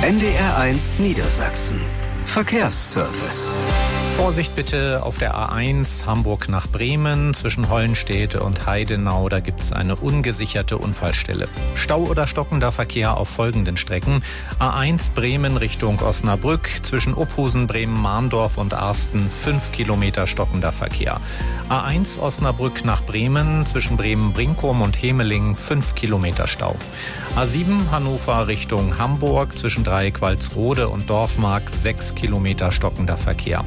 NDR1 Niedersachsen. Verkehrsservice. Vorsicht bitte auf der A1 Hamburg nach Bremen zwischen Hollenstede und Heidenau. Da gibt es eine ungesicherte Unfallstelle. Stau oder stockender Verkehr auf folgenden Strecken. A1 Bremen Richtung Osnabrück zwischen Uphusen, Bremen-Mahndorf und Arsten 5 Kilometer stockender Verkehr. A1 Osnabrück nach Bremen zwischen Bremen-Brinkum und Hemeling 5 Kilometer Stau. A7 Hannover Richtung Hamburg zwischen Dreieck-Walsrode und Dorfmark 6 Kilometer stockender Verkehr.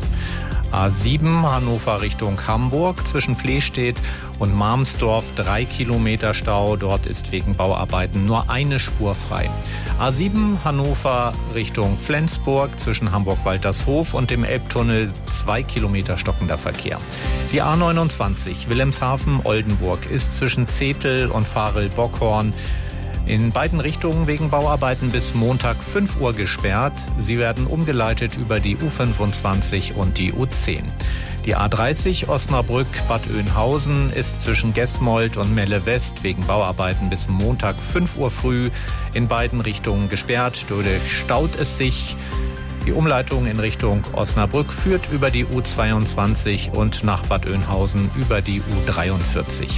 A7 Hannover Richtung Hamburg zwischen Flehstedt und Marmsdorf 3 Kilometer Stau. Dort ist wegen Bauarbeiten nur eine Spur frei. A7 Hannover Richtung Flensburg zwischen Hamburg-Waltershof und dem Elbtunnel 2 Kilometer stockender Verkehr. Die A29 Wilhelmshaven-Oldenburg ist zwischen Zetel und Varel-Bockhorn in beiden Richtungen wegen Bauarbeiten bis Montag 5 Uhr gesperrt. Sie werden umgeleitet über die U25 und die U10. Die A30 Osnabrück-Bad Oeynhausen ist zwischen Gesmold und Melle West wegen Bauarbeiten bis Montag 5 Uhr früh in beiden Richtungen gesperrt. Dadurch staut es sich. Die Umleitung in Richtung Osnabrück führt über die U22 und nach Bad Oeynhausen über die U43.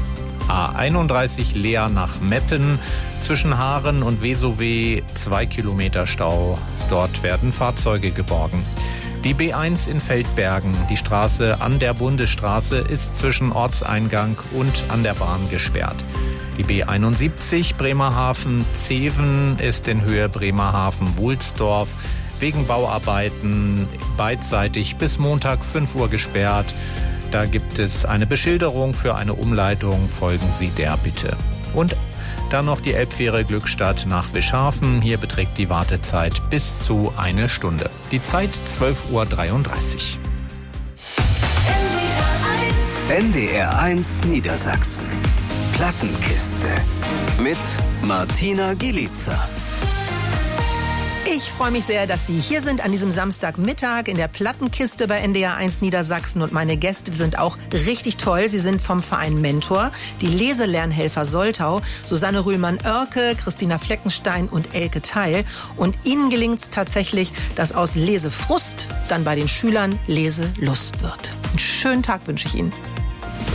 A31 Leer nach Meppen zwischen Haaren und Vesowe 2 Kilometer Stau. Dort werden Fahrzeuge geborgen. Die B1 in Feldbergen, die Straße an der Bundesstraße, ist zwischen Ortseingang und an der Bahn gesperrt. Die B71 Bremerhaven-Zeven ist in Höhe Bremerhaven-Wulsdorf wegen Bauarbeiten beidseitig bis Montag 5 Uhr gesperrt. Da gibt es eine Beschilderung für eine Umleitung. Folgen Sie der bitte. Und dann noch die Elbfähre Glückstadt nach Wischhafen. Hier beträgt die Wartezeit bis zu 1 Stunde. Die Zeit 12:33 Uhr. NDR1 Niedersachsen. Plattenkiste. Mit Martina Gielica. Ich freue mich sehr, dass Sie hier sind an diesem Samstagmittag in der Plattenkiste bei NDR1 Niedersachsen. Und meine Gäste sind auch richtig toll. Sie sind vom Verein Mentor, die Leselernhelfer Soltau, Susanne Rühlmann-Oerke, Christina Fleckenstein und Elke Theil. Und Ihnen gelingt es tatsächlich, dass aus Lesefrust dann bei den Schülern Leselust wird. Einen schönen Tag wünsche ich Ihnen.